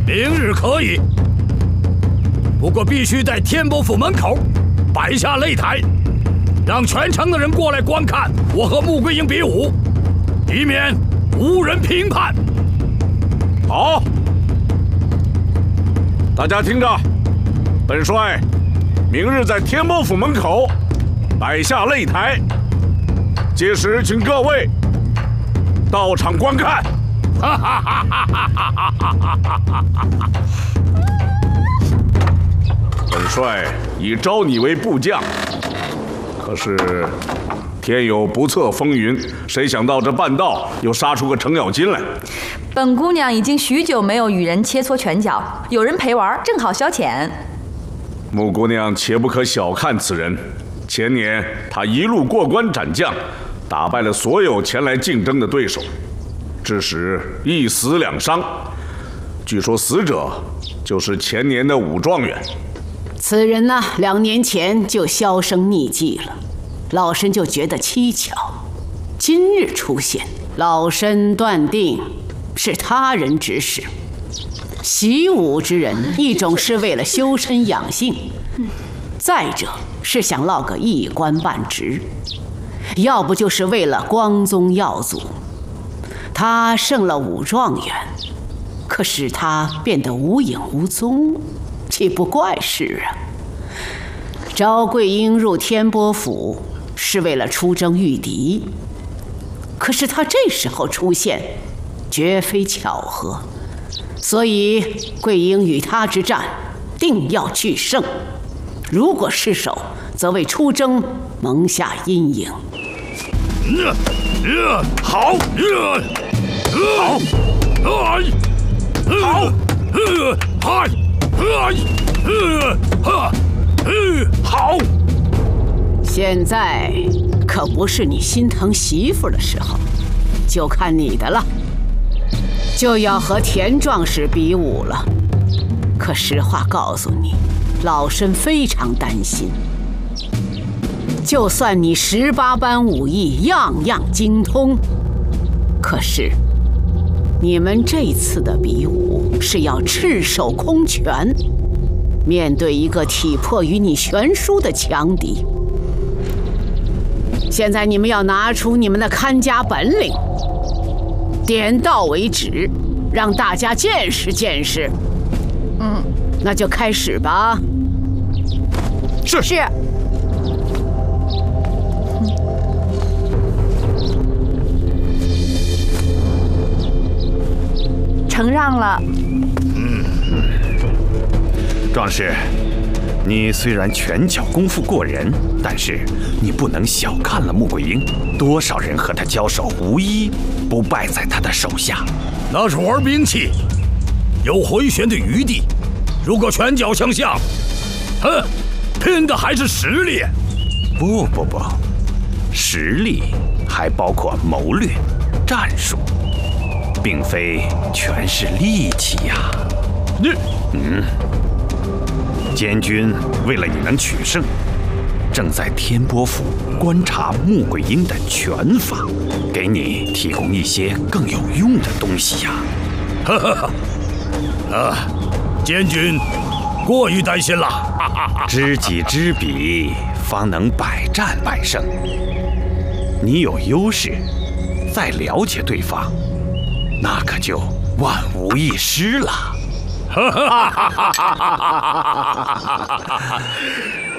明日可以，不过必须在天波府门口摆下擂台，让全城的人过来观看我和穆桂英比武，以免无人评判。 好，大家听着，本帅明日在天波府门口摆下擂台，届时请各位到场观看。哈哈哈哈哈哈！本帅已招你为部将，可是天有不测风云，谁想到这半道又杀出个程咬金来。 本姑娘已经许久没有与人切磋拳脚，有人陪玩，正好消遣。 穆姑娘切不可小看此人，前年她一路过关斩将，打败了所有前来竞争的对手，致使一死两伤。据说死者就是前年的武状元。 此人呢，2年前就销声匿迹了，老身就觉得蹊跷。今日出现，老身断定是他人指使。习武之人，一种是为了修身养性，再者是想落个一官半职，要不就是为了光宗耀祖。他胜了武状元，可使他变得无影无踪，岂不怪事啊？招桂英入天波府是为了出征御敌，可是他这时候出现，绝非巧合。所以桂英与他之战，定要取胜。如果失守，则为出征蒙下阴影。 好，好， 现在可不是你心疼媳妇的时候，就看你的了。就要和田壮士比武了，可实话告诉你，老身非常担心。就算你18般武艺样样精通，可是你们这次的比武是要赤手空拳，面对一个体魄与你悬殊的强敌。现在你们要拿出你们的看家本领，点到为止，让大家见识见识。那就开始吧。 是。承让了。 壮士，你虽然拳脚功夫过人，但是你不能小看了穆桂英。多少人和他交手，无一不败在他的手下。 那是玩兵器，有回旋的余地。如果拳脚相向，拼的还是实力。 不，实力还包括谋略、战术，并非全是力气呀。监军为了你能取胜，正在天波府观察穆桂英的拳法，给你提供一些更有用的东西呀。 监军过于担心了。 知己知彼，方能百战百胜。你有优势，再了解对方，那可就万无一失了。